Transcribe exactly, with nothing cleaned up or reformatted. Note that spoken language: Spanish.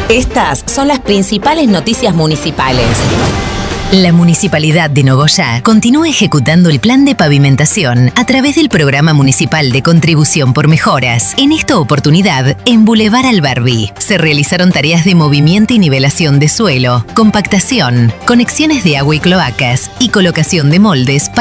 Estas son las principales noticias municipales. La Municipalidad de Nogoyá continúa ejecutando el plan de pavimentación a través del Programa Municipal de Contribución por Mejoras. En esta oportunidad, en Boulevard Alberdi, se realizaron tareas de movimiento y nivelación de suelo, compactación, conexiones de agua y cloacas y colocación de moldes para